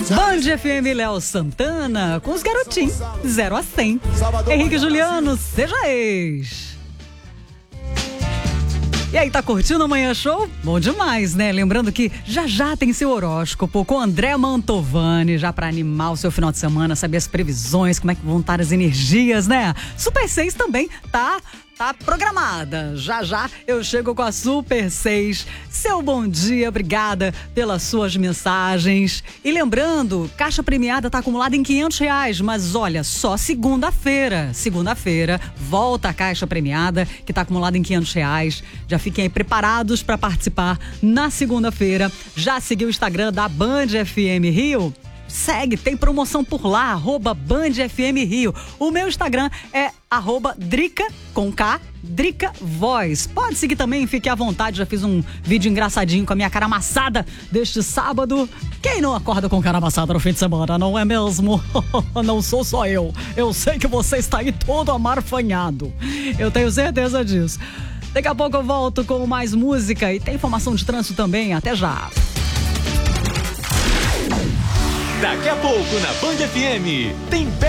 Band FM Léo Santana com os garotinhos 0 a 100. Henrique Juliano, seja ex. E aí, tá curtindo o Manhã Show? Bom demais, né? Lembrando que já tem seu horóscopo com André Mantovani, já pra animar o seu final de semana, saber as previsões, como é que vão estar as energias, né? Super 6 também tá programada. Já eu chego com a Super 6. Seu bom dia, obrigada pelas suas mensagens. E lembrando, caixa premiada tá acumulada em R$500, mas olha, só segunda-feira. Segunda-feira, volta a caixa premiada, que tá acumulada em R$500. Já fiquem aí preparados para participar na segunda-feira. Já seguiu o Instagram da Band FM Rio? Segue, tem promoção por lá, @BandFMRio. O meu Instagram é @Drica, com K, Drica Voz. Pode seguir também, fique à vontade. Já fiz um vídeo engraçadinho com a minha cara amassada deste sábado. Quem não acorda com cara amassada no fim de semana, não é mesmo? Não sou só eu. Eu sei que você está aí todo amarfanhado. Eu tenho certeza disso. Daqui a pouco eu volto com mais música e tem informação de trânsito também. Até já. Daqui a pouco na Band FM tem